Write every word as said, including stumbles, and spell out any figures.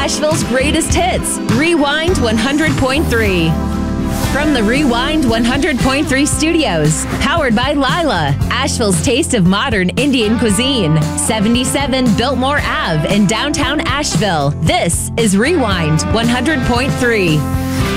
Asheville's greatest hits, Rewind one hundred point three. From the Rewind one hundred point three studios, powered by Lila, Asheville's taste of modern Indian cuisine, seventy-seven Biltmore Ave in downtown Asheville. This is Rewind one hundred point three.